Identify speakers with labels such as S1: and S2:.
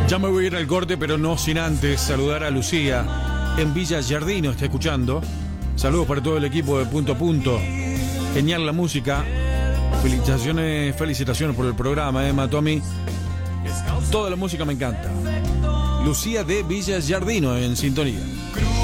S1: Ya me voy a ir al corte, pero no sin antes saludar a Lucía en Villa Giardino, está escuchando. Saludos para todo el equipo de Punto a Punto. Genial la música. Felicitaciones por el programa, Matomi. Toda la música me encanta. Lucía de Villa Giardino en sintonía.